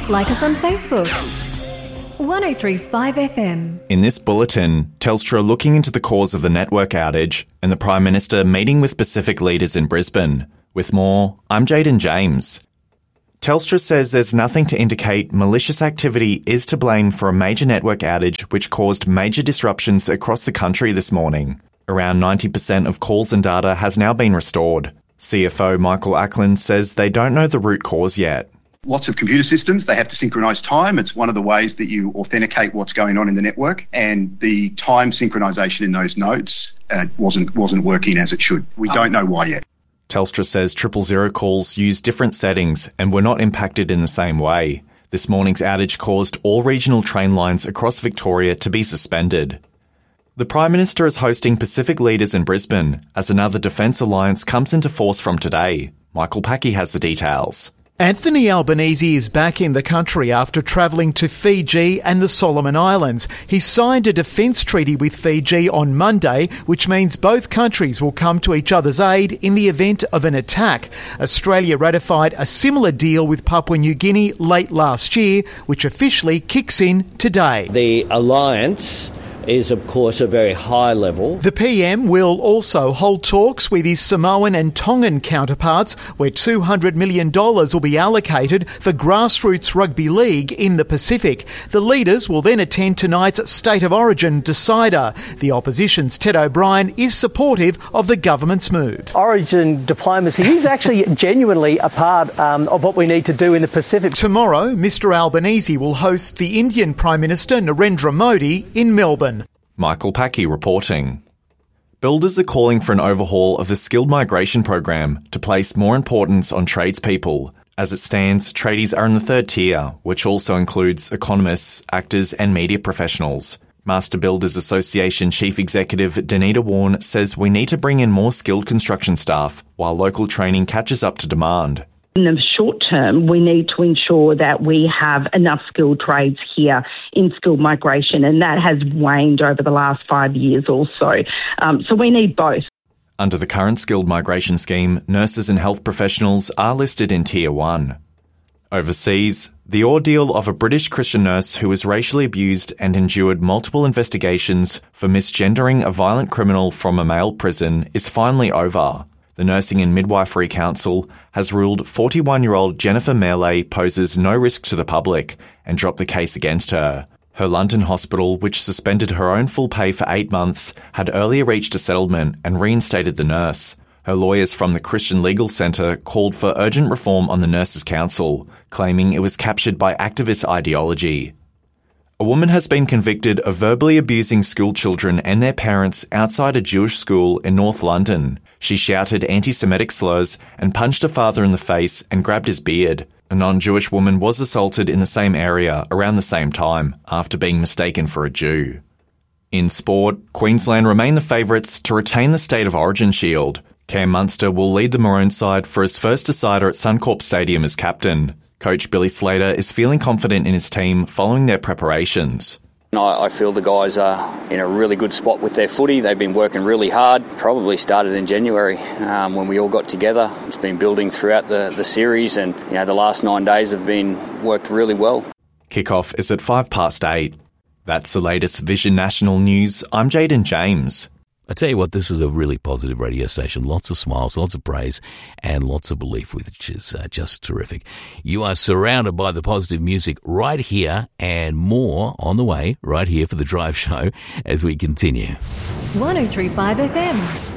Like us on Facebook. 1035 FM. In this bulletin, Telstra looking into the cause of the network outage and the Prime Minister meeting with Pacific leaders in Brisbane. With more, I'm Jaden James. Telstra says there's nothing to indicate malicious activity is to blame for a major network outage which caused major disruptions across the country this morning. Around 90% of calls and data has now been restored. CFO Michael Ackland says they don't know the root cause yet. Lots of computer systems, they have to synchronise time. It's one of the ways that you authenticate what's going on in the network, and the time synchronisation in those nodes wasn't working as it should. We don't know why yet. Telstra says 000 calls use different settings and were not impacted in the same way. This morning's outage caused all regional train lines across Victoria to be suspended. The Prime Minister is hosting Pacific leaders in Brisbane as another defence alliance comes into force from today. Michael Packy has the details. Anthony Albanese is back in the country after travelling to Fiji and the Solomon Islands. He signed a defence treaty with Fiji on Monday, which means both countries will come to each other's aid in the event of an attack. Australia ratified a similar deal with Papua New Guinea late last year, which officially kicks in today. The alliance is, of course, a very high level. The PM will also hold talks with his Samoan and Tongan counterparts, where $200 million will be allocated for grassroots rugby league in the Pacific. The leaders will then attend tonight's State of Origin decider. The opposition's Ted O'Brien is supportive of the government's move. Origin diplomacy is actually genuinely a part of what we need to do in the Pacific. Tomorrow, Mr Albanese will host the Indian Prime Minister Narendra Modi in Melbourne. Michael Packy reporting. Builders are calling for an overhaul of the skilled migration program to place more importance on tradespeople. As it stands, tradies are in the third tier, which also includes economists, actors and media professionals. Master Builders Association Chief Executive Danita Warren says we need to bring in more skilled construction staff while local training catches up to demand. In the short term, we need to ensure that we have enough skilled trades here in skilled migration, and that has waned over the last 5 years or so. So we need both. Under the current skilled migration scheme, nurses and health professionals are listed in Tier 1. Overseas, the ordeal of a British Christian nurse who was racially abused and endured multiple investigations for misgendering a violent criminal from a male prison is finally over. The Nursing and Midwifery Council has ruled 41-year-old Jennifer Merle poses no risk to the public and dropped the case against her. Her London hospital, which suspended her own full pay for 8 months, had earlier reached a settlement and reinstated the nurse. Her lawyers from the Christian Legal Centre called for urgent reform on the Nurses' Council, claiming it was captured by activist ideology. A woman has been convicted of verbally abusing school children and their parents outside a Jewish school in North London. She shouted anti-Semitic slurs and punched her father in the face and grabbed his beard. A non-Jewish woman was assaulted in the same area around the same time after being mistaken for a Jew. In sport, Queensland remain the favourites to retain the State of Origin shield. Cam Munster will lead the Maroon side for his first decider at Suncorp Stadium as captain. Coach Billy Slater is feeling confident in his team following their preparations. I feel the guys are in a really good spot with their footy. They've been working really hard. Probably started in January when we all got together. It's been building throughout the series, and the last 9 days have been worked really well. Kickoff is at 8:05. That's the latest Vision National News. I'm Jaden James. I tell you what, this is a really positive radio station. Lots of smiles, lots of praise, and lots of belief, which is just terrific. You are surrounded by the positive music right here, and more on the way right here for The Drive Show as we continue. 1035 FM.